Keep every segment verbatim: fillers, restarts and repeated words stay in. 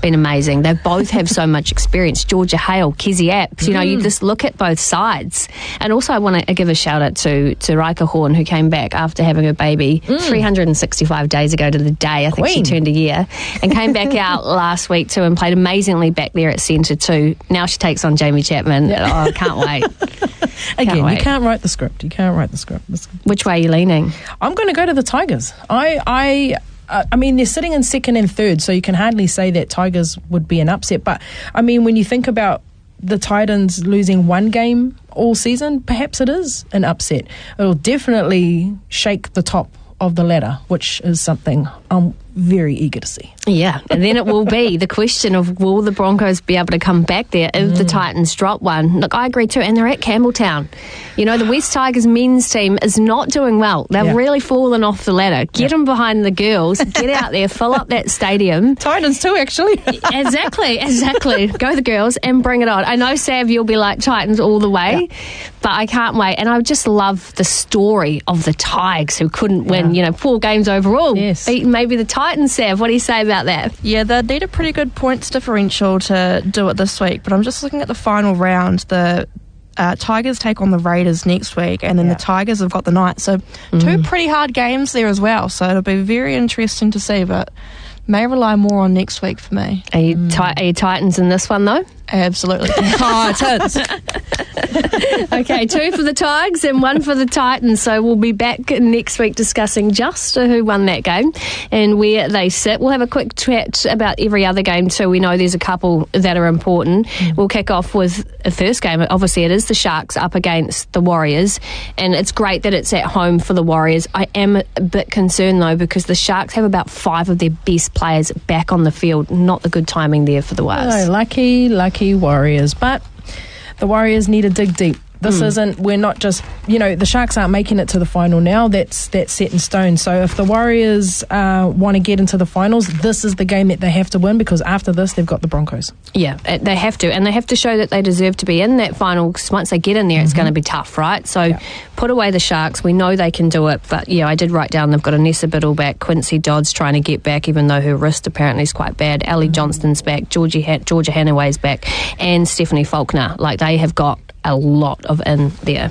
been amazing. They both have so much experience. Georgia Hale, Kezzy Apps, you know, mm. you just look at both sides. And also I want to give a shout out to, to Raika Horn, who came back after having her baby mm. three hundred sixty-five days ago to the day. I think Queen. She turned a year. And came back out last week too and played amazingly back there at centre too. Now she takes on Jamie Chapman. Yeah. Oh, I can't wait. Again, can't wait. You can't write the script. You can't write the script. Which way are you leaning? I'm going to go to the Tigers. I... I Uh, I mean, they're sitting in second and third, so you can hardly say that Tigers would be an upset. But, I mean, when you think about the Titans losing one game all season, perhaps it is an upset. It'll definitely shake the top of the ladder, which is something I'm very eager to see. Yeah, and then it will be the question of, will the Broncos be able to come back there if mm. the Titans drop one? Look, I agree too, and they're at Campbelltown. You know, the West Tigers men's team is not doing well. They've yeah. really fallen off the ladder. Get yeah. them behind the girls, get out there, fill up that stadium. Titans too, actually. exactly, exactly. Go the girls and bring it on. I know, Sav, you'll be like Titans all the way, yeah. but I can't wait. And I just love the story of the Tigers who couldn't win, yeah. you know, four games overall. Yes. Beat maybe the Titans, Sav. What do you say about that? Yeah, they need a pretty good points differential to do it this week, but I'm just looking at the final round. The uh, Tigers take on the Raiders next week, and then yeah. the Tigers have got the Knights. So mm. two pretty hard games there as well, so it'll be very interesting to see, but may rely more on next week for me. Are you, ti- are you Titans in this one, though? Absolutely. Oh, Titans. Okay, two for the Tigers and one for the Titans. So we'll be back next week discussing just who won that game and where they sit. We'll have a quick chat about every other game too. We know there's a couple that are important. Mm. We'll kick off with the first game. Obviously, it is the Sharks up against the Warriors, and it's great that it's at home for the Warriors. I am a bit concerned though, because the Sharks have about five of their best players back on the field. Not the good timing there for the Wars. Oh, lucky, lucky Warriors, but the Warriors need to dig deep. This mm. isn't, we're not just, you know, the Sharks aren't making it to the final now. That's that's set in stone. So if the Warriors uh, want to get into the finals, this is the game that they have to win, because after this, they've got the Broncos. Yeah, they have to. And they have to show that they deserve to be in that final, because once they get in there, mm-hmm. it's going to be tough, right? So yeah. put away the Sharks. We know they can do it. But, yeah, I did write down they've got Anessa Biddle back, Quincy Dodds trying to get back, even though her wrist apparently is quite bad. Ellie mm-hmm. Johnston's back, Georgie ha- Georgia Hanaway's back, and Stephanie Faulkner. Like, they have got a lot of in there.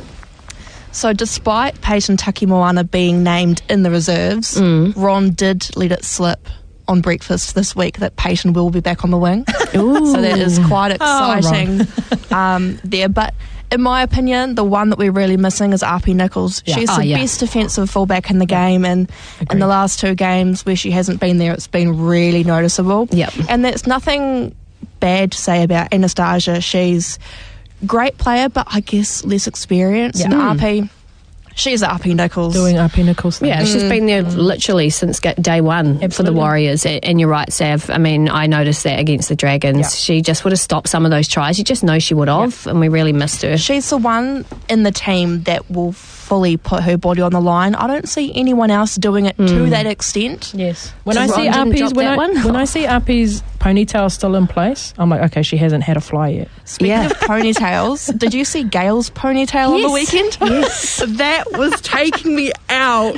So despite Peyton Takimoana being named in the reserves, mm. Ron did let it slip on breakfast this week that Peyton will be back on the wing. So that is quite exciting oh, um, there. But in my opinion, the one that we're really missing is R P Nichols. Yeah. She's oh, the yeah. best defensive fullback in the game, and Agreed. in the last two games where she hasn't been there, it's been really noticeable. Yep. And that's nothing bad to say about Anastasia. She's great player, but I guess less experienced. Yeah. And mm. R P, she's R P Nichols. Doing R P Nichols things. Yeah, she's mm. been there literally since day one Absolutely. for the Warriors. And you're right, Sav. I mean, I noticed that against the Dragons. Yeah. She just would have stopped some of those tries. You just know she would have, yeah. and we really missed her. She's the one in the team that will fully put her body on the line. I don't see anyone else doing it mm. to that extent. Yes. When I see R P's when I, when I see R P's ponytail still in place, I'm like, okay, she hasn't had a fly yet. Speaking yeah. of ponytails, did you see Gail's ponytail yes. on the weekend? Yes. That was taking me out.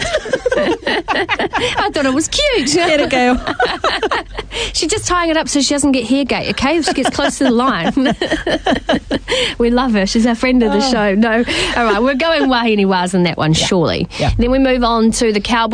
I thought it was cute. Get it, Gail. She's just tying it up so she doesn't get hair gate, okay? If she gets close to the line. We love her. She's our friend of the oh. show. No. All right, we're going Wahine Waz in that one, yeah. surely. Yeah. Then we move on to the Cowboys.